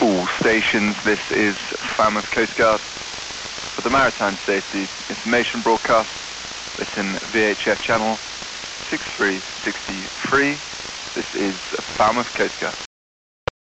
All stations, this is Falmouth Coast Guard. For the Maritime Safety Information Broadcast, listen VHF channel 6363. This is Falmouth Coast Guard.